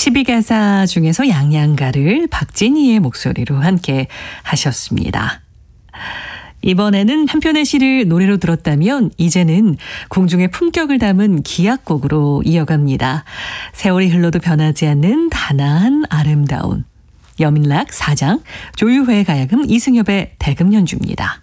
12가사 중에서 양양가를 박진희의 목소리로 함께 하셨습니다. 이번에는 한 편의 시를 노래로 들었다면 이제는 궁중의 품격을 담은 기악곡으로 이어갑니다. 세월이 흘러도 변하지 않는 단아한 아름다운 여민락 사장 조유회 가야금 이승엽의 대금 연주입니다.